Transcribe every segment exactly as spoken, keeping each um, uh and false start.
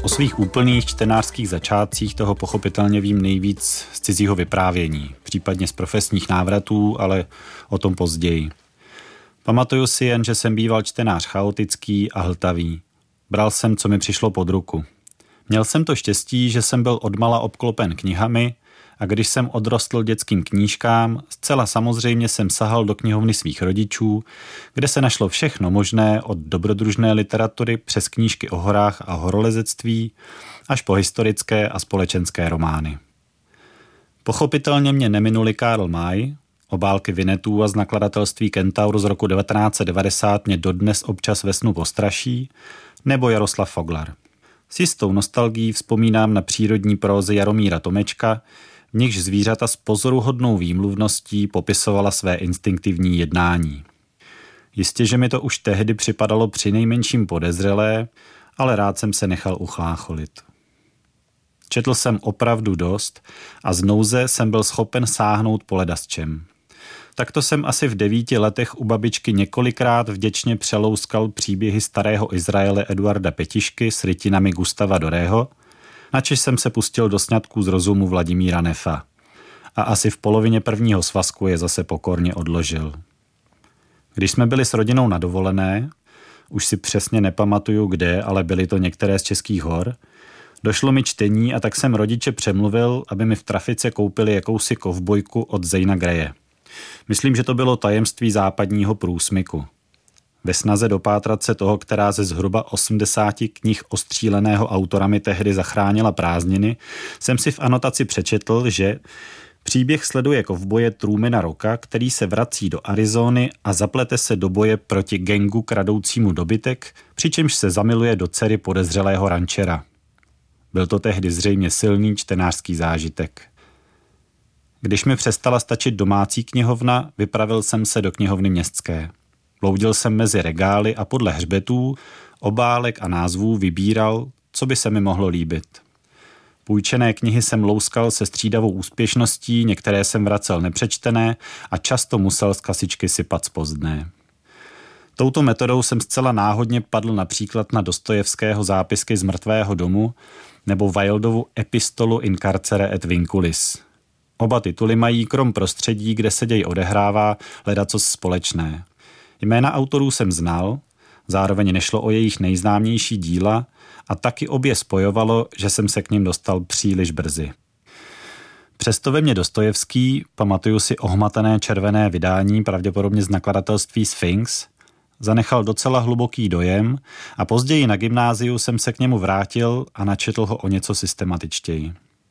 O svých úplných čtenářských začátcích toho pochopitelně vím nejvíc z cizího vyprávění, případně z profesních návratů, ale o tom později. Pamatuju si jen, že jsem býval čtenář chaotický a hltavý. Bral jsem, co mi přišlo pod ruku. Měl jsem to štěstí, že jsem byl odmala obklopen knihami a když jsem odrostl dětským knížkám, zcela samozřejmě jsem sahal do knihovny svých rodičů, kde se našlo všechno možné od dobrodružné literatury přes knížky o horách a horolezectví až po historické a společenské romány. Pochopitelně mě neminuli Karl May, obálky Vinettů a z nakladatelství Kentaur z roku devatenáct set devadesát mě dodnes občas ve snu postraší, nebo Jaroslav Foglar. S jistou nostalgií vzpomínám na přírodní prózy Jaromíra Tomečka, v nichž zvířata s pozoruhodnou výmluvností popisovala své instinktivní jednání. Jistě, že mi to už tehdy připadalo přinejmenším podezřelé, ale rád jsem se nechal uchlácholit. Četl jsem opravdu dost a z nouze jsem byl schopen sáhnout po ledasčem. Takto jsem asi v devíti letech u babičky několikrát vděčně přelouskal příběhy starého Izraele Eduarda Petišky s rytinami Gustava Dorého, načež jsem se pustil do sňatků z rozumu Vladimíra Neffa. A asi v polovině prvního svazku je zase pokorně odložil. Když jsme byli s rodinou na dovolené, už si přesně nepamatuju kde, ale byly to některé z českých hor, došlo mi čtení a tak jsem rodiče přemluvil, aby mi v trafice koupili jakousi kovbojku od Zejna Greje. Myslím, že to bylo Tajemství západního průsmyku. Ve snaze dopátrat se toho, která ze zhruba osmdesáti knih ostříleného autorami tehdy zachránila prázdniny, jsem si v anotaci přečetl, že příběh sleduje kovboje Trumana Rocka, který se vrací do Arizony a zaplete se do boje proti gangu kradoucímu dobytek, přičemž se zamiluje do dcery podezřelého rančera. Byl to tehdy zřejmě silný čtenářský zážitek. Když mi přestala stačit domácí knihovna, vypravil jsem se do knihovny městské. Bloudil jsem mezi regály a podle hřbetů, obálek a názvů vybíral, co by se mi mohlo líbit. Půjčené knihy jsem louskal se střídavou úspěšností, některé jsem vracel nepřečtené a často musel z kasičky sypat zpozdné. Touto metodou jsem zcela náhodně padl například na Dostojevského Zápisky z mrtvého domu nebo Wildovu Epistolu in carcere et vinculis. Oba tituly mají krom prostředí, kde se děj odehrává, ledacos společné. Jména autorů jsem znal, zároveň nešlo o jejich nejznámější díla a taky obě spojovalo, že jsem se k nim dostal příliš brzy. Přesto ve mně Dostojevský, pamatuju si ohmatané červené vydání, pravděpodobně z nakladatelství Sphinx, zanechal docela hluboký dojem a později na gymnáziu jsem se k němu vrátil a načetl ho o něco systematičtěji.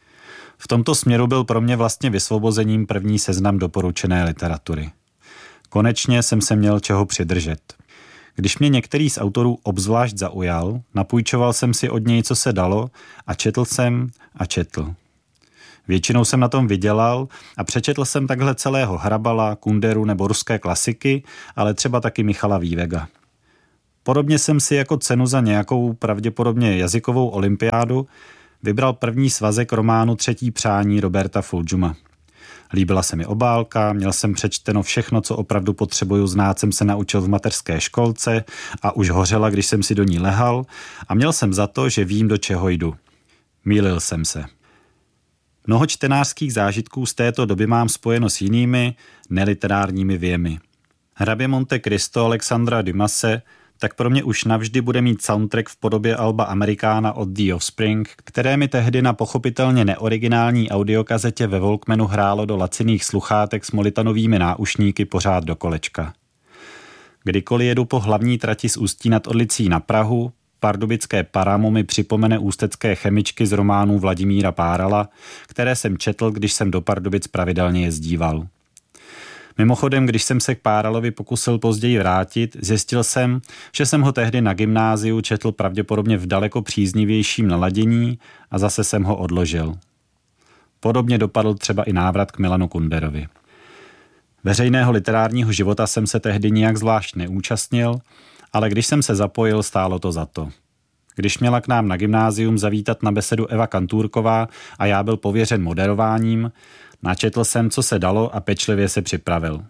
V tomto směru byl pro mě vlastně vysvobozením první seznam doporučené literatury. Konečně jsem se měl čeho přidržet. Když mě některý z autorů obzvlášť zaujal, napůjčoval jsem si od něj, co se dalo, a četl jsem a četl. Většinou jsem na tom vydělal a přečetl jsem takhle celého Hrabala, Kunderu nebo ruské klasiky, ale třeba taky Michala Vývega. Podobně jsem si jako cenu za nějakou pravděpodobně jazykovou olympiádu vybral první svazek románu Třetí přání Roberta Fulgjuma. Líbila se mi obálka, měl jsem přečteno všechno, co opravdu potřebuju znát, jsem se naučil v mateřské školce a už hořela, když jsem si do ní lehal a měl jsem za to, že vím, do čeho jdu. Mýlil jsem se. Mnoho čtenářských zážitků z této doby mám spojeno s jinými, neliterárními věmi. Hrabě Monte Cristo Alexandra Dumase tak pro mě už navždy bude mít soundtrack v podobě alba Amerikána od The Offspring, které mi tehdy na pochopitelně neoriginální audiokazetě ve Walkmanu hrálo do laciných sluchátek s molitanovými náušníky pořád do kolečka. Kdykoliv jedu po hlavní trati z Ústí nad Orlicí na Prahu, pardubické Paramo mi připomene ústecké chemičky z románů Vladimíra Párala, které jsem četl, když jsem do Pardubic pravidelně jezdíval. Mimochodem, když jsem se k Páralovi pokusil později vrátit, zjistil jsem, že jsem ho tehdy na gymnáziu četl pravděpodobně v daleko příznivějším naladění a zase jsem ho odložil. Podobně dopadl třeba i návrat k Milanu Kunderovi. Veřejného literárního života jsem se tehdy nijak zvlášť neúčastnil, ale když jsem se zapojil, stálo to za to. Když měla k nám na gymnázium zavítat na besedu Eva Kantůrková a já byl pověřen moderováním, načetl jsem, co se dalo a pečlivě se připravil.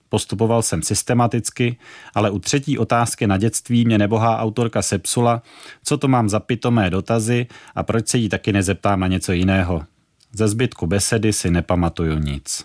postupoval jsem systematicky, ale u třetí otázky na dětství mě nebohá autorka sepsula, co to mám za pitomé dotazy a proč se jí taky nezeptám na něco jiného. Ze zbytku besedy si nepamatuju nic.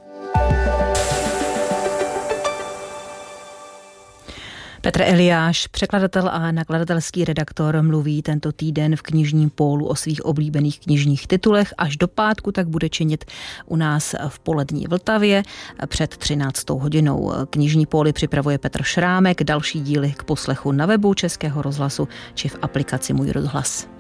Petr Eliáš, překladatel a nakladatelský redaktor, mluví tento týden v knižním pólu o svých oblíbených knižních titulech. Až do pátku tak bude činit u nás v polední Vltavě před třináctou hodinou. Knižní póly připravuje Petr Šrámek, další díly k poslechu na webu Českého rozhlasu či v aplikaci Můj rozhlas.